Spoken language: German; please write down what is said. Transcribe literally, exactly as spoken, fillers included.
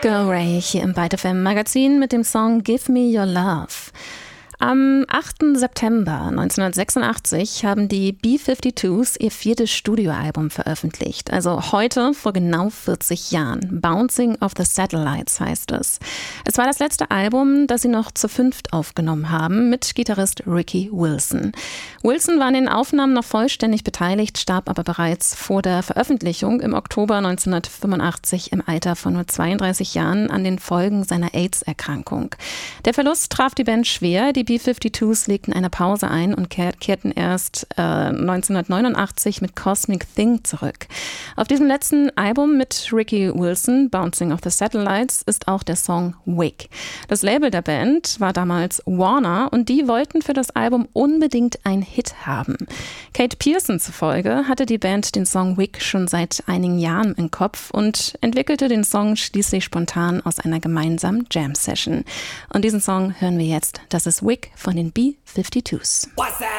Girl Ray hier im Byte F M Magazin mit dem Song Give Me Your Love. Am achten September neunzehnhundertsechsundachtzig haben die B zweiundfünfzig ihr viertes Studioalbum veröffentlicht. Also heute vor genau vierzig Jahren. Bouncing Off the Satellites heißt es. Es war das letzte Album, das sie noch zu fünft aufgenommen haben, mit Gitarrist Ricky Wilson. Wilson war an den Aufnahmen noch vollständig beteiligt, starb aber bereits vor der Veröffentlichung im Oktober neunzehnhundertfünfundachtzig im Alter von nur zweiunddreißig Jahren an den Folgen seiner AIDS-Erkrankung. Der Verlust traf die Band schwer. Die B zweiundfünfzig legten eine Pause ein und kehrten erst äh, neunzehnhundertneunundachtzig mit Cosmic Thing zurück. Auf diesem letzten Album mit Ricky Wilson, Bouncing Off the Satellites, ist auch der Song Wig. Das Label der Band war damals Warner und die wollten für das Album unbedingt einen Hit haben. Kate Pierson zufolge hatte die Band den Song Wig schon seit einigen Jahren im Kopf und entwickelte den Song schließlich spontan aus einer gemeinsamen Jam-Session. Und diesen Song hören wir jetzt. Das ist Wig von den B zweiundfünfzig.